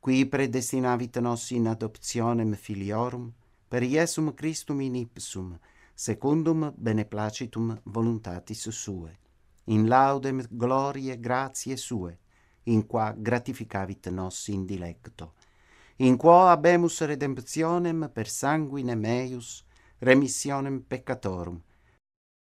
qui predestinavit nos in adoptionem filiorum, per Iesum Christum in ipsum, secundum beneplacitum voluntatis sue, in laudem gloriae gratiae sue, in qua gratificavit nos in dilecto, in quo habemus redemptionem per sanguine meius, remissionem peccatorum,